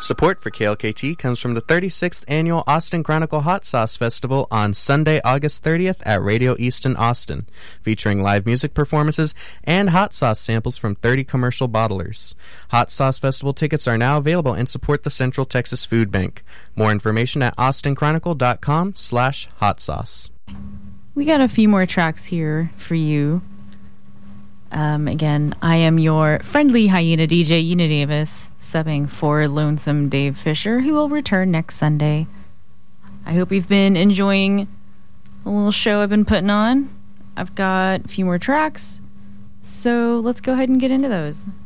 Support for KLKT comes from the 36th Annual Austin Chronicle Hot Sauce Festival on Sunday, August 30th at Radio East in Austin, featuring live music performances and hot sauce samples from 30 commercial bottlers. Hot Sauce Festival tickets are now available and support the Central Texas Food Bank. More information at austinchronicle.com/hot sauce. We got a few more tracks here for you. Again, I am your friendly hyena DJ, Una Davis, subbing for Lonesome Dave Fisher, who will return next Sunday. I hope you've been enjoying a little show I've been putting on. I've got a few more tracks, so let's go ahead and get into those.